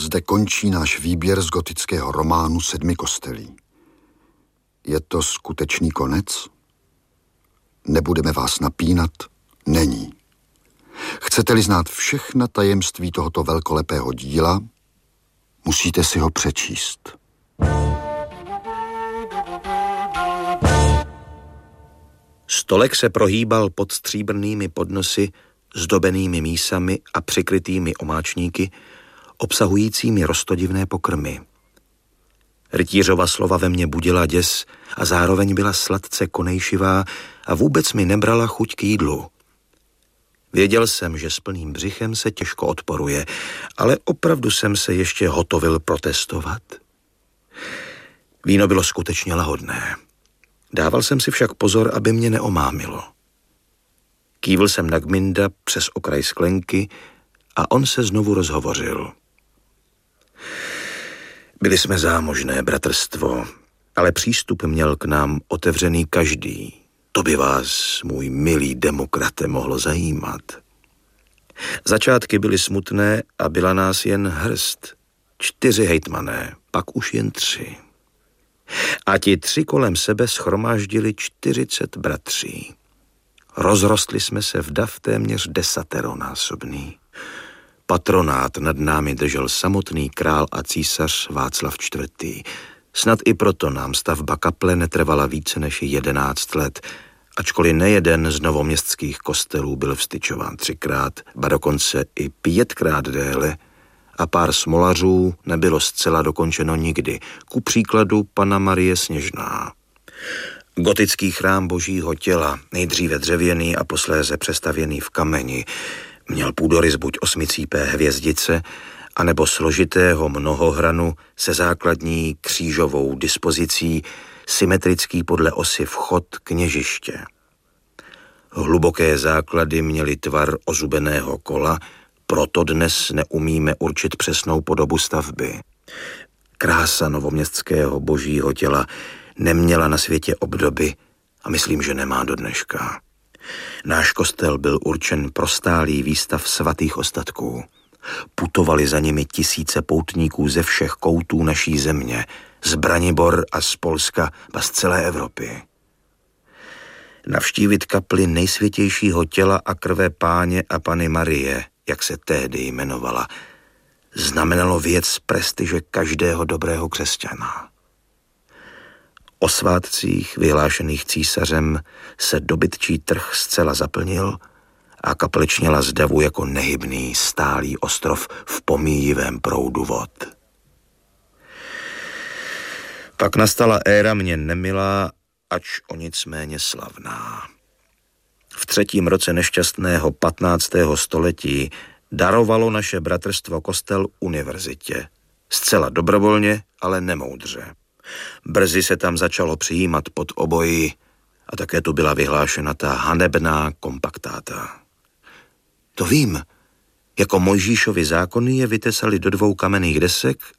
zde končí náš výběr z gotického románu 7 kostelí. Je to skutečný konec? Nebudeme vás napínat? Není. Chcete-li znát všechna tajemství tohoto velkolepého díla, musíte si ho přečíst. Stolek se prohýbal pod stříbrnými podnosy, zdobenými mísami a přikrytými omáčníky, obsahujícími roztodivné pokrmy. Rytířova slova ve mně budila děs a zároveň byla sladce konejšivá a vůbec mi nebrala chuť k jídlu. Věděl jsem, že s plným břichem se těžko odporuje, ale opravdu jsem se ještě hotovil protestovat. Víno bylo skutečně lahodné. Dával jsem si však pozor, aby mě neomámilo. Kývl jsem na Gmynda přes okraj sklenky a on se znovu rozhovořil. Byli jsme zámožné bratrstvo, ale přístup měl k nám otevřený každý. To by vás, můj milý demokrate, mohlo zajímat. Začátky byly smutné a byla nás jen hrst. 4 hejtmané, pak už jen 3. A ti 3 kolem sebe shromáždili 40 bratří. Rozrostli jsme se v dav téměř 10násobný. Patronát nad námi držel samotný král a císař Václav IV. Snad i proto nám stavba kaple netrvala více než 11 let, ačkoliv nejeden z novoměstských kostelů byl vstyčován 3krát, ba dokonce i 5krát déle, a pár smolařů nebylo zcela dokončeno nikdy, ku příkladu Panna Marie Sněžná. Gotický chrám Božího těla, nejdříve dřevěný a posléze přestavěný v kameni, měl půdorys buď 8cípé hvězdice, anebo složitého mnohohranu se základní křížovou dispozicí, symetrický podle osy vchod kněžiště. Hluboké základy měly tvar ozubeného kola, proto dnes neumíme určit přesnou podobu stavby. Krása novoměstského Božího těla neměla na světě obdoby a myslím, že nemá do dneška. Náš kostel byl určen pro stálý výstav svatých ostatků. Putovali za nimi tisíce poutníků ze všech koutů naší země, z Branibor a z Polska a z celé Evropy. Navštívit kapli nejsvětějšího těla a krve Páně a Panny Marie, jak se tehdy jmenovala, znamenalo věc prestiže každého dobrého křesťana. O svátcích vyhlášených císařem se dobytčí trh zcela zaplnil a kaplečněla z davu jako nehybný stálý ostrov v pomíjivém proudu vod. Pak nastala éra mě nemilá, ač o nic méně slavná. V 3. roce nešťastného 15. století darovalo naše bratrstvo kostel univerzitě. Zcela dobrovolně, ale nemoudře. Brzy se tam začalo přijímat pod obojí a také tu byla vyhlášena ta hanebná kompaktáta. To vím, jako Mojžíšovi zákony je vytesali do 2 kamenných desek